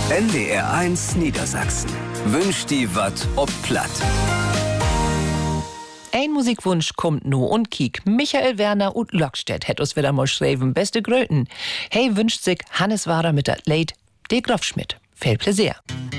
NDR1 Niedersachsen. Wünscht die Watt ob platt. Ein Musikwunsch kommt nu und kiek. Michael Werner und Lockstedt hätt uns wieder mal schreiben. Beste Gröten. Hey wünscht sich Hannes Wader mit der Late De Graf Schmidt. Viel Pläsier.